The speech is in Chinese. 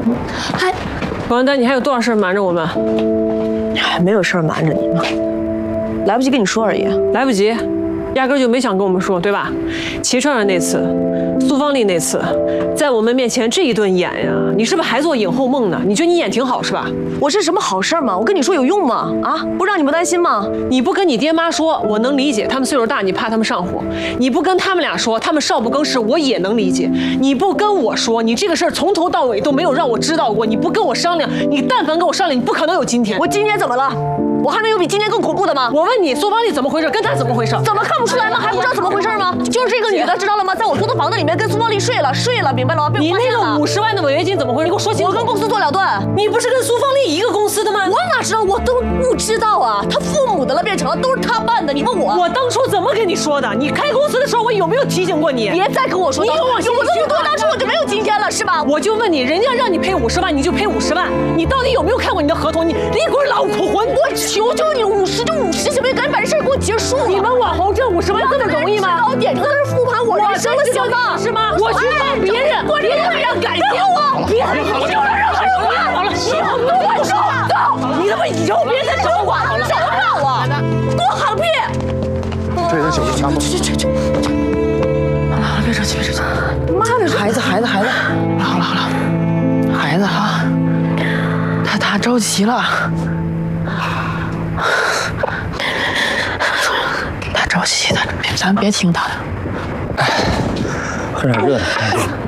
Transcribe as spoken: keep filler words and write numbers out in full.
还，王丹，你还有多少事瞒着我们？ 没有事儿瞒着你嘛，来不及跟你说而已。 来不及，压根就没想跟我们说，对吧？齐川人那次，苏芳丽那次，在我们面前这一顿演呀，你是不是还做影后梦呢？你觉得你演挺好是吧？ 我是什么好事吗？我跟你说有用吗？啊，不让你们担心吗？ 你不跟你爹妈说，我能理解，他们岁数大，你怕他们上火；你不跟他们俩说，他们少不更事，我也能理解。你不跟我说，你这个事儿从头到尾都没有让我知道过，你不跟我商量，你但凡跟我商量，你不可能有今天。 我今天怎么了？我还能有比今天更恐怖的吗？ 我问你，苏芳丽怎么回事？跟她怎么回事？ 怎么看不出来吗？还不知道怎么回事吗？就是这个女的，知道了吗？在我租的房子里面跟苏芳丽睡了，睡了，明白了吗？被我发现了。 你那个五十万的违约金怎么回事？你给我说清楚。 我跟公司做了断。 你不是跟苏芳丽一个公司的吗？ 我哪知道？我都不知道啊！他父母的了变成了，都是他办的。你问我， 我当初怎么跟你说的？你开公司的时候，我有没有提醒过你？ 别再跟我说， 你跟我有这么多，当初我就没有今天了，是吧？ 我就问你，人家让你赔五十万，你就赔五十万，你到底有没有看过你的合同？你你滚老苦魂！ 我求求你，五十就五十，行不行？赶紧把这事儿给我结束了。 你们网红挣五十万这么容易吗？ 我点成在这复盘我人生的想法是吗？我去帮别人，别人非常感谢我，别人你就让人好了好了，你好多我说够，你他妈以后别再找我好了， 找不到我，给我放屁！ 这人小心掐吧。 去去去！好了好了，别生气别生气。妈的，孩子孩子孩子，好了好了，孩子哈，他他着急了。他着急，他咱别听他的。 喝点热的。